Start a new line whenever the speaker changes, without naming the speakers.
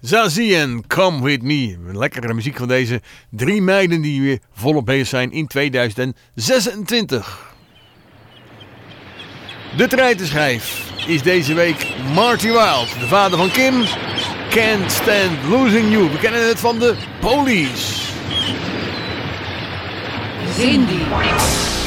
Zazie en Come With Me. Lekkere muziek van deze 3 meiden die weer volop bezig zijn in 2026. De treitenschijf is deze week Marty Wilde, de vader van Kim. Can't Stand Losing You. We kennen het van de Police.
Indie.